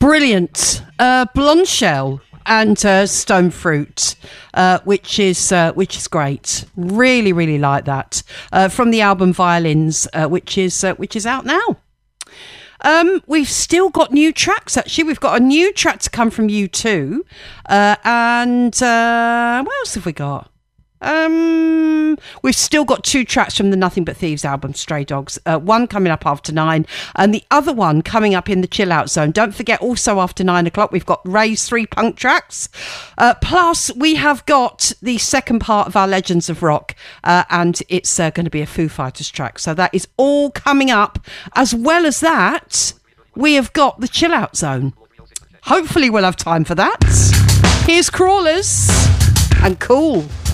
Brilliant. Blonde Shell and Stone Fruit, which is great. Really, really like that. From the album Violins, which is out now. We've still got new tracks, actually. We've got a new track to come from U2. And what else have we got? We've still got 2 tracks from the Nothing But Thieves album, Stray Dogs. One coming up after 9 and the other one coming up in the chill out zone. Don't forget, also after 9 o'clock, we've got Ray's 3 punk tracks. Plus, we have got the second part of our Legends of Rock, and it's going to be a Foo Fighters track. So that is all coming up. As well as that, we have got the chill out zone. Hopefully we'll have time for that. Here's Crawlers and Cool.